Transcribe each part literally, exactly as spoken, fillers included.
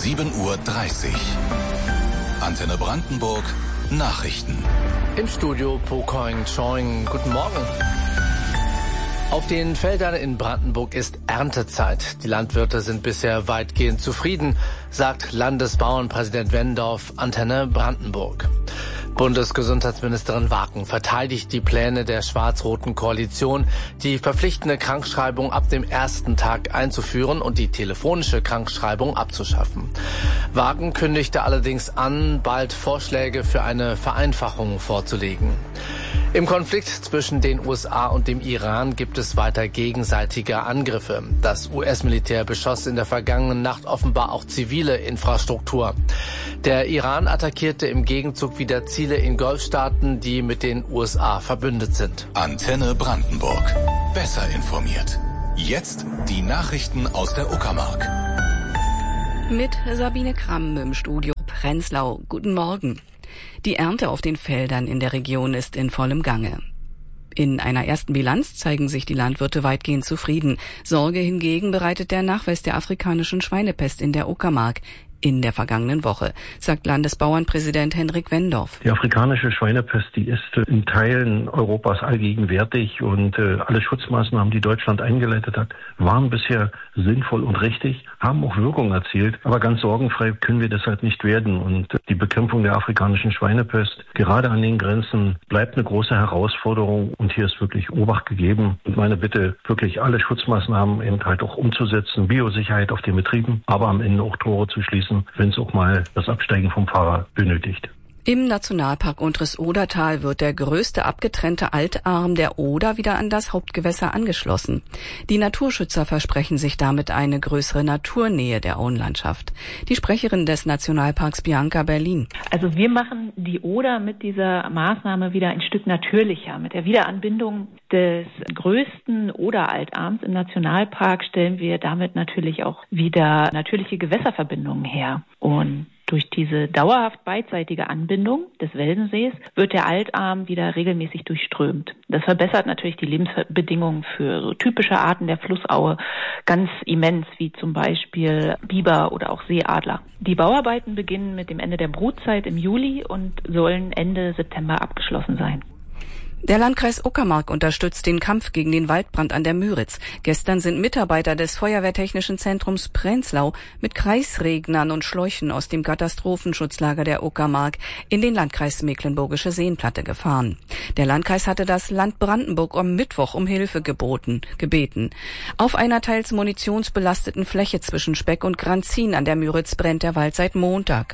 sieben Uhr dreißig. Antenne Brandenburg, Nachrichten. Im Studio Pokoing Choing. Guten Morgen. Auf den Feldern in Brandenburg ist Erntezeit. Die Landwirte sind bisher weitgehend zufrieden, sagt Landesbauernpräsident Wendorf, Antenne Brandenburg. Bundesgesundheitsministerin Waken verteidigt die Pläne der schwarz-roten Koalition, die verpflichtende Krankschreibung ab dem ersten Tag einzuführen und die telefonische Krankschreibung abzuschaffen. Waken kündigte allerdings an, bald Vorschläge für eine Vereinfachung vorzulegen. Im Konflikt zwischen den U S A und dem Iran gibt es weiter gegenseitige Angriffe. Das U S-Militär beschoss in der vergangenen Nacht offenbar auch zivile Infrastruktur. Der Iran attackierte im Gegenzug wieder Ziele in Golfstaaten, die mit den U S A verbündet sind. Antenne Brandenburg. Besser informiert. Jetzt die Nachrichten aus der Uckermark. Mit Sabine Kramm im Studio Prenzlau. Guten Morgen. Die Ernte auf den Feldern in der Region ist in vollem Gange. In einer ersten Bilanz zeigen sich die Landwirte weitgehend zufrieden. Sorge hingegen bereitet der Nachweis der afrikanischen Schweinepest in der Uckermark in der vergangenen Woche, sagt Landesbauernpräsident Hendrik Wendorf. Die afrikanische Schweinepest, die ist in Teilen Europas allgegenwärtig und äh, alle Schutzmaßnahmen, die Deutschland eingeleitet hat, waren bisher sinnvoll und richtig, haben auch Wirkung erzielt. Aber ganz sorgenfrei können wir deshalb nicht werden. Und die Bekämpfung der afrikanischen Schweinepest, gerade an den Grenzen, bleibt eine große Herausforderung. Und hier ist wirklich Obacht gegeben. Und meine Bitte, wirklich alle Schutzmaßnahmen eben halt auch umzusetzen, Biosicherheit auf den Betrieben, aber am Ende auch Tore zu schließen, wenn es auch mal das Absteigen vom Fahrer benötigt. Im Nationalpark Untres-Odertal wird der größte abgetrennte Altarm der Oder wieder an das Hauptgewässer angeschlossen. Die Naturschützer versprechen sich damit eine größere Naturnähe der Auenlandschaft. Die Sprecherin des Nationalparks Bianca Berlin. Also wir machen die Oder mit dieser Maßnahme wieder ein Stück natürlicher. Mit der Wiederanbindung des größten Oder-Altarms im Nationalpark stellen wir damit natürlich auch wieder natürliche Gewässerverbindungen her. Und durch diese dauerhaft beidseitige Anbindung des Welsensees wird der Altarm wieder regelmäßig durchströmt. Das verbessert natürlich die Lebensbedingungen für so typische Arten der Flussaue ganz immens, wie zum Beispiel Biber oder auch Seeadler. Die Bauarbeiten beginnen mit dem Ende der Brutzeit im Juli und sollen Ende September abgeschlossen sein. Der Landkreis Uckermark unterstützt den Kampf gegen den Waldbrand an der Müritz. Gestern sind Mitarbeiter des Feuerwehrtechnischen Zentrums Prenzlau mit Kreisregnern und Schläuchen aus dem Katastrophenschutzlager der Uckermark in den Landkreis Mecklenburgische Seenplatte gefahren. Der Landkreis hatte das Land Brandenburg am Mittwoch um Hilfe geboten, gebeten. Auf einer teils munitionsbelasteten Fläche zwischen Speck und Granzin an der Müritz brennt der Wald seit Montag.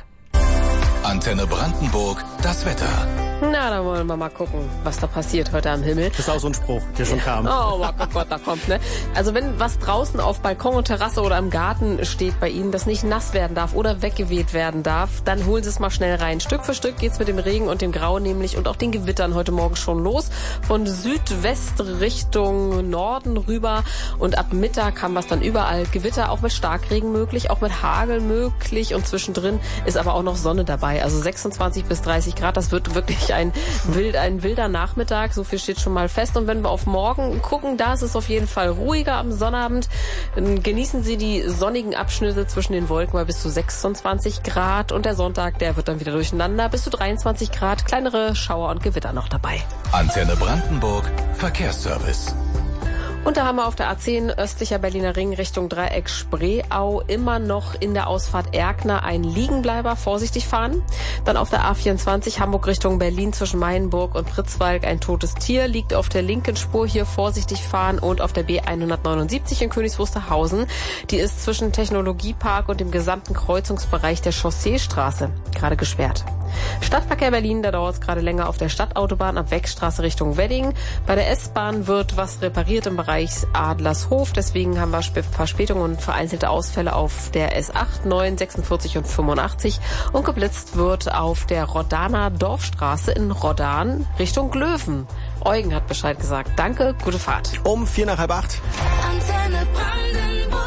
Antenne Brandenburg, das Wetter. Na, da wollen wir mal gucken, was da passiert heute am Himmel. Das ist auch so ein Spruch, der schon kam. Oh, oh Gott, da kommt, ne? Also wenn was draußen auf Balkon und Terrasse oder im Garten steht bei Ihnen, das nicht nass werden darf oder weggeweht werden darf, dann holen Sie es mal schnell rein. Stück für Stück geht's mit dem Regen und dem Grau nämlich und auch den Gewittern heute Morgen schon los. Von Südwest Richtung Norden rüber und ab Mittag haben wir es dann überall. Gewitter auch mit Starkregen möglich, auch mit Hagel möglich und zwischendrin ist aber auch noch Sonne dabei. Also sechsundzwanzig bis dreißig Grad, das wird wirklich ein, wild, ein wilder Nachmittag, so viel steht schon mal fest. Und wenn wir auf morgen gucken, da ist es auf jeden Fall ruhiger am Sonnabend. Genießen Sie die sonnigen Abschnitte zwischen den Wolken bei bis zu sechsundzwanzig Grad. Und der Sonntag, der wird dann wieder durcheinander, bis zu dreiundzwanzig Grad, kleinere Schauer und Gewitter noch dabei. Antenne Brandenburg, Verkehrsservice. Und da haben wir auf der A zehn östlicher Berliner Ring Richtung Dreieck Spreeau immer noch in der Ausfahrt Erkner ein Liegenbleiber, vorsichtig fahren. Dann auf der A vierundzwanzig Hamburg Richtung Berlin zwischen Maienburg und Pritzwalk ein totes Tier, liegt auf der linken Spur, hier vorsichtig fahren. Und auf der B hundertneunundsiebzig in Königs Wusterhausen, die ist zwischen Technologiepark und dem gesamten Kreuzungsbereich der Chausseestraße gerade gesperrt. Stadtverkehr Berlin, da dauert es gerade länger auf der Stadtautobahn ab Wegstraße Richtung Wedding. Bei der S-Bahn wird was repariert im Bereich Adlershof, deswegen haben wir Verspätungen und vereinzelte Ausfälle auf der S acht, neun, sechsundvierzig und fünfundachtzig und geblitzt wird auf der Rodaner Dorfstraße in Rodan Richtung Glöwen. Eugen hat Bescheid gesagt. Danke, gute Fahrt. Um vier nach halb acht. Antenne Brandenburg.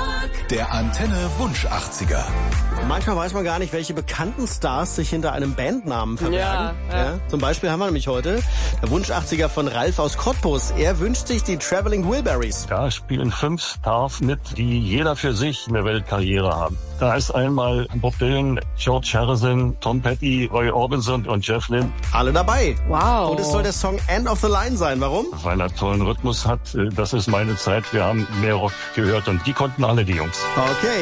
Der Antenne Wunsch achtziger. Manchmal weiß man gar nicht, welche bekannten Stars sich hinter einem Bandnamen verbergen. Ja, ja. Ja, zum Beispiel haben wir nämlich heute der Wunsch achtziger von Ralf aus Cottbus. Er wünscht sich die Traveling Wilburys. Da spielen fünf Stars mit, die jeder für sich eine Weltkarriere haben. Da ist einmal Bob Dylan, George Harrison, Tom Petty, Roy Orbison und Jeff Lynne. Alle dabei. Wow. Und es soll der Song End of the Line sein. Warum? Weil er tollen Rhythmus hat. Das ist meine Zeit. Wir haben mehr Rock gehört und die konnten alle, die Jungs. Okay.